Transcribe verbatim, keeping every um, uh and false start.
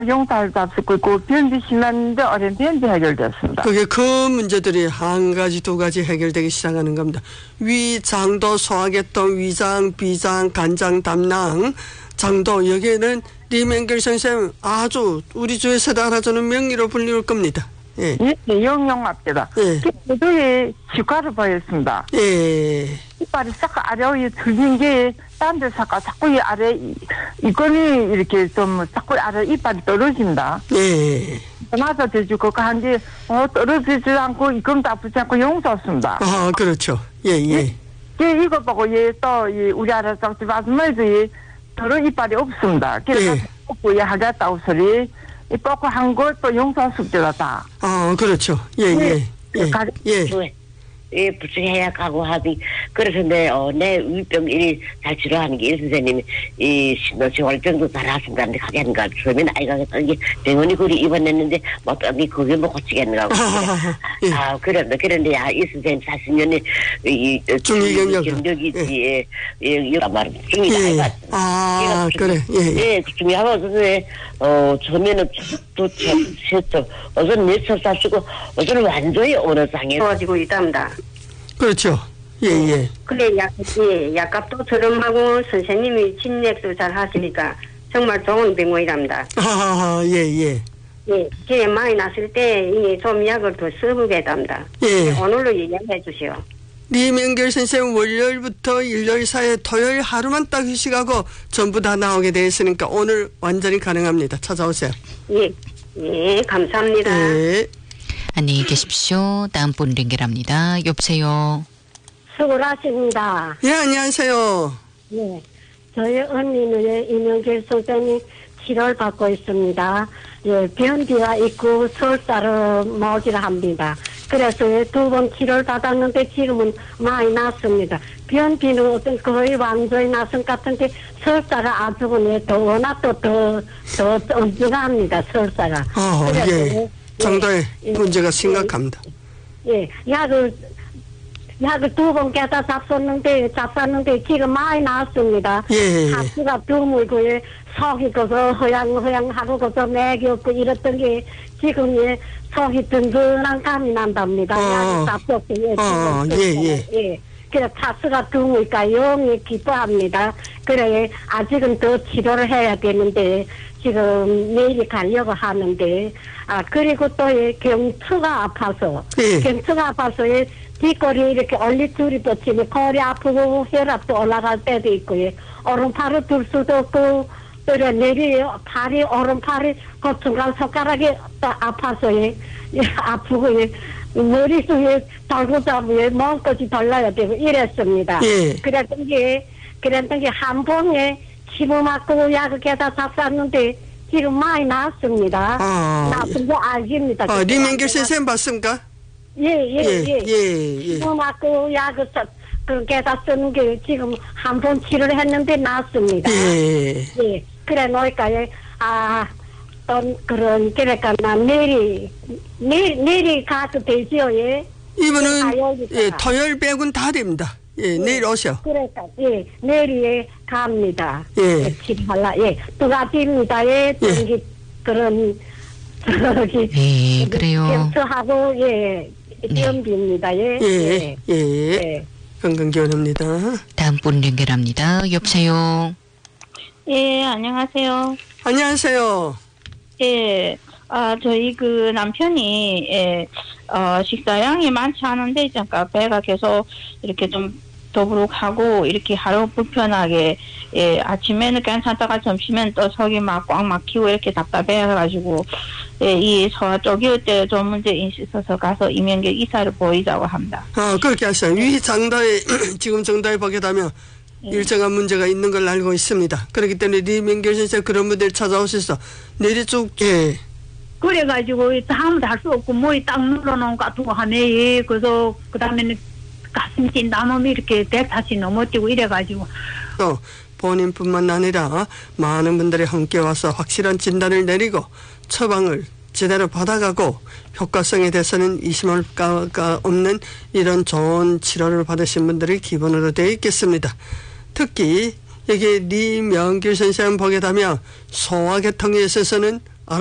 용사를 잡수고 있고 변비 심했는데 어린 변비 해결됐습니다. 그게 큰 문제들이 한 가지 두 가지 해결되기 시작하는 겁니다. 위장도 소화계통, 위장, 비장, 간장, 담낭, 장도 여기에는 리맹길 선생님 아주 우리 주에서도 알아주는 명의로 불리울 겁니다. 예, 예, 영영합니다. 예. 그에 치과를 보였습니다. 예. 이빨이 싹 아래에 들린 게 딴 데 싹 자꾸 이 아래 이- 이건이 이렇게 좀 자꾸 아래 이빨이 떨어집니다. 예. 맞아 대주고 한게 어 떨어지지 않고 이건 아프지 않고 용서없습니다. 아, 그렇죠. 예, 예. 예, 이거 보고 얘또 우리 아래 싹지 말씀을 더러 이빨이 없습니다. 그래서 예. 뽑고 얘 하겠다고 소리 이 뽑고 한 거 또 용서없습니다 다. 아, 그렇죠. 예, 예. 예. 예. 예, 부충해야 가고 하니 그래서 내, 어, 내 위병 일이 잘 치료하는 게 이 선생님이 이 신노생활병도 잘하신다 근데 가게 하는가 그러면 아이가 이게 병원이 그리 입원했는데 뭐 또 그게 뭐 고치겠는가 아, 예. 아 그런데 그런데 아, 이 선생님 사십 년에 이 중위 경력. 경력이 예. 예, 예, 이거 말 중위 예. 아이가 아, 그래. 예, 예. 예, 그 중에 하나 선생님 어 처음에는 또참 싫죠. 어전 몇첩 사시고 어전 완전히 어느 장에 좋아지고 있답니다. 그렇죠. 예, 예. 그래 약, 예, 약값도 저렴하고 선생님이 진맥도 잘 하시니까 정말 좋은 병원이랍니다. 아, 예, 예. 예, 제 많이 났을 때 이 좀 약을 더 써보겠답니다. 예. 오늘로 얘기해 주시오. 리명결 선생님 월요일부터 일요일 사이에 토요일 하루만 딱 휴식하고 전부 다 나오게 돼 있으니까 오늘 완전히 가능합니다. 찾아오세요. 예, 예, 감사합니다. 네. 안녕히 계십시오. 다음 분 연결합니다. 여보세요. 수고하십니다. 예, 안녕하세요. 네. 저희 언니는 이명길 선생님 치료를 받고 있습니다. 예, 변비가 있고 설사를 모질 합니다. 그래서 두 번 치료를 받았는데 지금은 많이 낫습니다. 변비는 어떤 거의 완전히 낫은 것 같은데 설사가 아주 그냥 더 워낙 또 더, 더 엄중합니다. 설사가. 어, 그래서 예. 정도의 예, 문제가 예, 심각합니다. 예, 약을, 약을 두 번 깨다 잡섰는데, 잡쌌는데, 지금 많이 나았습니다. 예. 하수가 드물고, 예, 속이 거서 허양허양하고, 거서 맥이 없고, 이랬던 게, 지금, 예, 속이 든든한 감이 난답니다. 어. 약을 잡섰고, 예, 어, 지금. 예, 예. 예. 그래, 하수가 드무니까 영이 기뻐합니다. 그래, 아직은 더 치료를 해야 되는데, 지금 내일 가려고 하는데, 아, 그리고 또, 예, 경추가 아파서, 예. 경추가 아파서, 예, 뒷골이 이렇게 얼리줄이 뻗치면 거리 아프고 혈압도 올라갈 때도 있고, 예, 오른팔을 들 수도 없고, 그래, 내리, 팔이, 오른팔이, 그 중간 손가락이 또 아파서, 예, 예, 아프고, 예, 머릿속에 달고 잡고, 예, 몸까지 달라야 되고, 이랬습니다. 예. 그랬던 게, 그랬던 게 한 번에, 치료 맞고 약을 깨다 잡쌌는데 지금 많이 나았습니다. 아, 나쁜 거 알깁니다. 아, 리명결 선생님 봤습니까? 예예예. 예, 예, 예, 예. 치료 맞고 약을 써, 그 깨다 쓰는 게 지금 한 번 치료를 했는데 나았습니다. 예. 예. 그래 놓으니까 아, 또 그런 그러니까 나 내일이 내일 내일이 가도 되지요, 예. 이분은 가요니까. 예, 토요일 빼고는 다 됩니다. 예, 내일 오셔. 그러니까 예 내일이 갑니다. 예. 치료할라 예 두 가지입니다. 예 저기 그런 저기 예, 그래요. 경추하고 예 변비입니다. 예 예, 예. 예. 건강기원합니다. 다음 분 연결합니다. 여보세요. 예, 안녕하세요. 안녕하세요. 예, 아, 저희 그 남편이, 예, 어, 식사량이 많지 않은데, 잠깐 배가 계속 이렇게 좀 더부룩하고, 이렇게 하루 불편하게, 예, 아침에는 괜찮다가 점심엔 또 속이 막 꽉 막히고 이렇게 답답해가지고, 예, 이 소화 쪽이올 때 좀 문제 있어서 가서 이명길 이사를 보이자고 합니다. 아, 그렇게 하세요. 위 장도에 지금 정도에 보게 되면 일정한 문제가 있는 걸 알고 있습니다. 그렇기 때문에 리명결 선생 그런 분들 찾아오셔서 내리 쭉, 예. 그래가지고 아무도 할 수 없고 머리 딱 눌러놓은 것 같고 하네. 그래서 그 다음에는 가슴 찐 나놈이 이렇게 백타씩 넘어지고 이래가지고 또 본인뿐만 아니라 많은 분들이 함께 와서 확실한 진단을 내리고 처방을 제대로 받아가고 효과성에 대해서는 의심할 가 없는 이런 좋은 치료를 받으신 분들이 기본으로 되어 있겠습니다. 특히 여기 리명길 선생님 보게 되면 소화계통에 있어서는